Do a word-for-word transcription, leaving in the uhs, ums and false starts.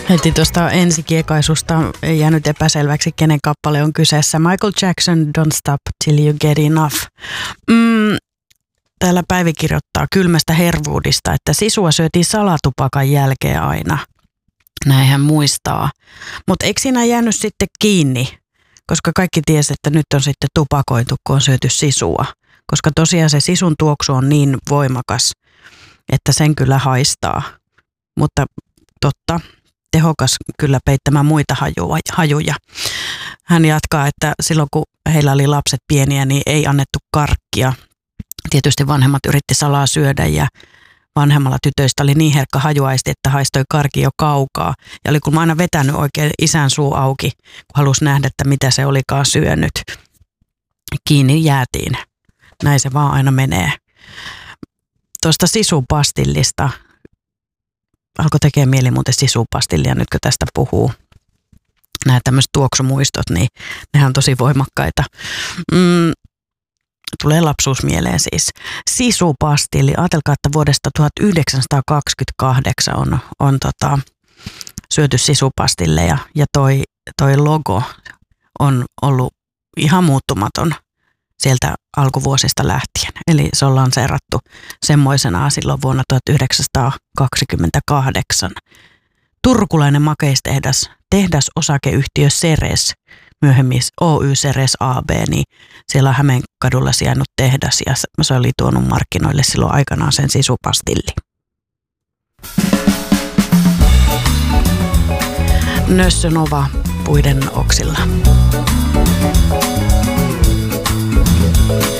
Heti tuosta ensikiekaisusta ei jäänyt epäselväksi, kenen kappale on kyseessä. Michael Jackson, Don't Stop Till You Get Enough. Mm, täällä Päivi kirjoittaa kylmästä hervuudista, että sisua syötiin salatupakan jälkeen aina. Näin hän muistaa. Mutta eikö siinä jäänyt sitten kiinni? Koska kaikki tiesi, että nyt on sitten tupakoitu, kun on syöty sisua. Koska tosiaan se sisun tuoksu on niin voimakas, että sen kyllä haistaa. Mutta totta, tehokas kyllä peittämään muita hajuja. Hän jatkaa, että silloin kun heillä oli lapset pieniä, niin ei annettu karkkia. Tietysti vanhemmat yritti salaa syödä ja vanhemmalla tytöistä oli niin herkkä hajuaisti, että haistoi karki jo kaukaa. Ja oli kun aina vetänyt oikein isän suu auki, kun halusi nähdä, että mitä se olikaan syönyt. Kiinni jäätiin. Näin se vaan aina menee. Tuosta sisupastillista. Alkoi tekee mieli muuten sisupastillia, nyt kun tästä puhuu. Nämä tämmöiset tuoksumuistot, niin nehän on tosi voimakkaita. Mm, tulee lapsuus mieleen siis. Sisupastilli. Ajatelkaa, että vuodesta tuhatyhdeksänsataakaksikymmentäkahdeksan on, on tota, syöty sisupastilleja ja toi, toi logo on ollut ihan muuttumaton sieltä alkuvuosista lähtien. Eli se on lanseerattu semmoisenaan silloin vuonna tuhatyhdeksänsataakaksikymmentäkahdeksan. Turkulainen makeistehdas, tehdasosakeyhtiö Ceres, myöhemmin Oy Ceres A B, niin siellä on Hämeenkadulla sijainnut tehdas ja se oli tuonut markkinoille silloin aikanaan sen sisupastilli. Nössö Nova puiden oksilla.